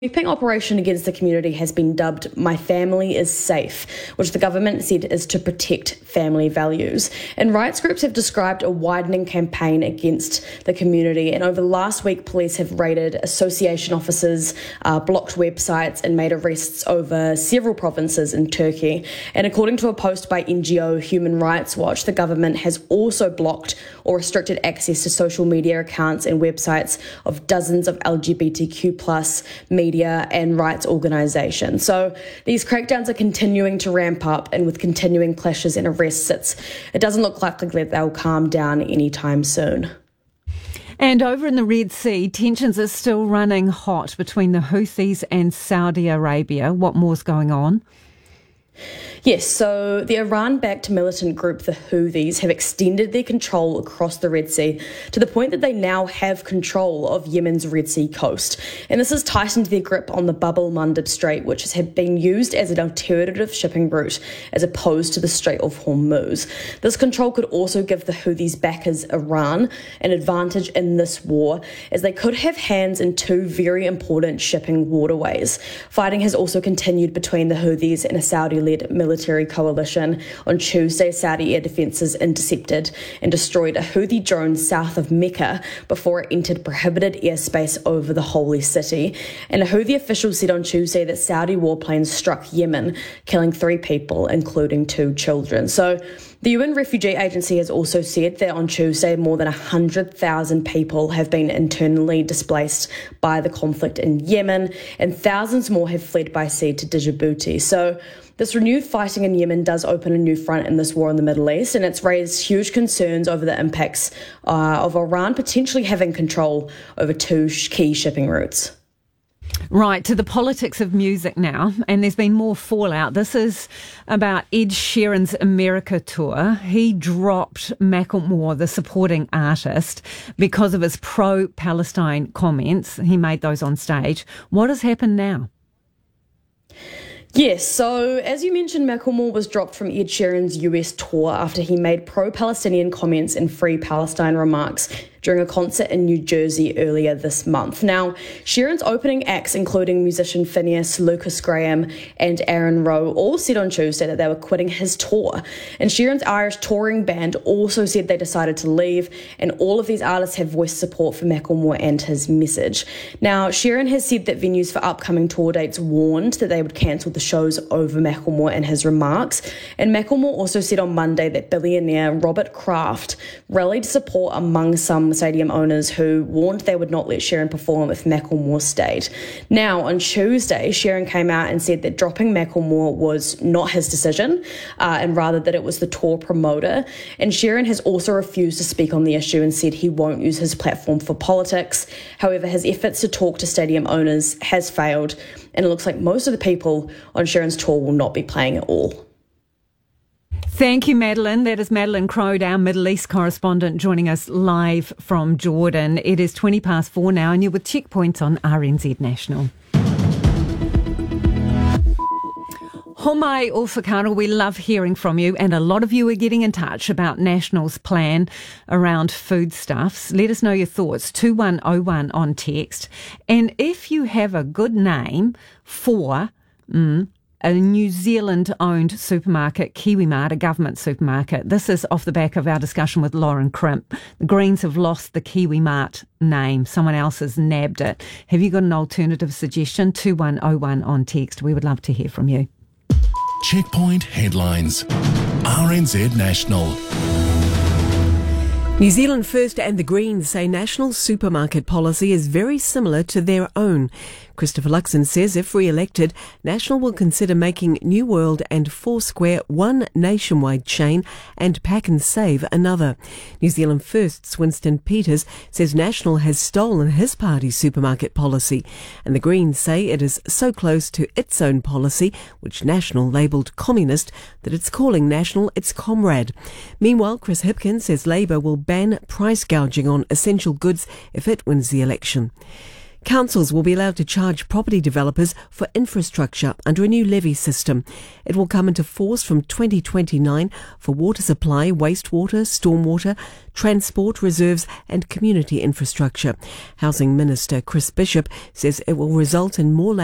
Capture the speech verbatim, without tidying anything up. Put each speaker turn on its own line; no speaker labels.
sweeping operation against the community has been dubbed My Family is Safe, which the government said is to protect family values. And rights groups have described a widening campaign against the community. And over the last week, police have raided association offices, uh, blocked websites, and made arrests over several provinces in Turkey. And according to a post by N G O Human Rights Watch, the government has also blocked or restricted access to social media accounts and websites of dozens of L G B T Q plus media and rights organisations. So these crackdowns are continuing to ramp up, and with continuing clashes and arrests, it's, it doesn't look likely that they'll calm down anytime soon.
And over in the Red Sea, tensions are still running hot between the Houthis and Saudi Arabia. What more's going on?
Yes, so the Iran-backed militant group, the Houthis, have extended their control across the Red Sea to the point that they now have control of Yemen's Red Sea coast. And this has tightened their grip on the Bab el-Mandeb Strait, which has been used as an alternative shipping route as opposed to the Strait of Hormuz. This control could also give the Houthis' backers, Iran, an advantage in this war, as they could have hands in two very important shipping waterways. Fighting has also continued between the Houthis and a Saudi-led military military coalition. On Tuesday, Saudi air defences intercepted and destroyed a Houthi drone south of Mecca before it entered prohibited airspace over the holy city. And a Houthi official said on Tuesday that Saudi warplanes struck Yemen, killing three people, including two children. So the U N Refugee Agency has also said that on Tuesday, more than one hundred thousand people have been internally displaced by the conflict in Yemen, and thousands more have fled by sea to Djibouti. So this renewed fighting in Yemen does open a new front in this war in the Middle East, and it's raised huge concerns over the impacts uh, of Iran potentially having control over two key shipping routes.
Right, to the politics of music now, and there's been more fallout. This is about Ed Sheeran's America tour. He dropped Macklemore, the supporting artist, because of his pro-Palestine comments. He made those on stage. What has happened now?
Yes, so as you mentioned, Macklemore was dropped from Ed Sheeran's U S tour after he made pro-Palestinian comments and Free Palestine remarks during a concert in New Jersey earlier this month. Now, Sheeran's opening acts, including musician Phineas, Lucas Graham and Aaron Rowe, all said on Tuesday that they were quitting his tour. And Sheeran's Irish touring band also said they decided to leave, and all of these artists have voiced support for Macklemore and his message. Now, Sheeran has said that venues for upcoming tour dates warned that they would cancel the shows over Macklemore and his remarks. And Macklemore also said on Monday that billionaire Robert Kraft rallied support among some stadium owners who warned they would not let Sheeran perform if Macklemore stayed. Now, on Tuesday, Sheeran came out and said that dropping Macklemore was not his decision, uh, and rather that it was the tour promoter. And Sheeran has also refused to speak on the issue and said he won't use his platform for politics. However, his efforts to talk to stadium owners has failed, and it looks like most of the people on Sheeran's tour will not be playing at all.
Thank you, Madeline. That is Madeline Crode, our Middle East correspondent, joining us live from Jordan. It is twenty past four now, and you're with Checkpoints on R N Z National. Homai Ufakaro, we love hearing from you, and a lot of you are getting in touch about National's plan around foodstuffs. Let us know your thoughts, two one oh one on text. And if you have a good name for mm, a New Zealand-owned supermarket, KiwiMart, a government supermarket. This is off the back of our discussion with Lauren Crimp. The Greens have lost the KiwiMart name. Someone else has nabbed it. Have you got an alternative suggestion? two one oh one on text. We would love to hear from you.
Checkpoint headlines. R N Z National.
New Zealand First and the Greens say National's supermarket policy is very similar to their own. Christopher Luxon says if re-elected, National will consider making New World and Foursquare one nationwide chain and Pack and Save another. New Zealand First's Winston Peters says National has stolen his party's supermarket policy, and the Greens say it is so close to its own policy, which National labelled communist, that it's calling National its comrade. Meanwhile, Chris Hipkin says Labour will ban price gouging on essential goods if it wins the election. Councils will be allowed to charge property developers for infrastructure under a new levy system. It will come into force from twenty twenty-nine for water supply, wastewater, stormwater, transport, reserves and community infrastructure. Housing Minister Chris Bishop says it will result in more